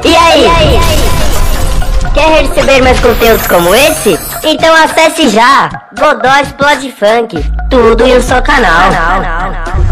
E aí? Quer receber mais conteúdos como esse? Então acesse já Godó Explode Funk, tudo em um só canal.